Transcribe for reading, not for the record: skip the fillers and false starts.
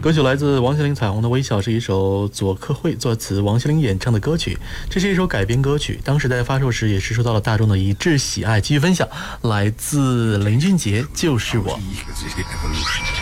歌曲来自王心凌《彩虹的微笑》，是一首左克惠作词、王心凌演唱的歌曲。这是一首改编歌曲，当时在发售时也是受到了大众的一致喜爱。继续分享，来自林俊杰《就是我》。